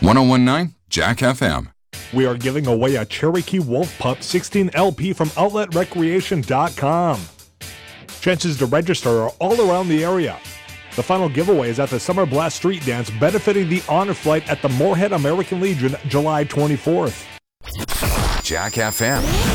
1019 Jack FM. We are giving away a Cherokee Wolf Pup 16 LP from OutletRecreation.com. Chances to register are all around the area. The final giveaway is at the Summer Blast Street Dance benefiting the Honor Flight at the Moorhead American Legion July 24th. Jack FM.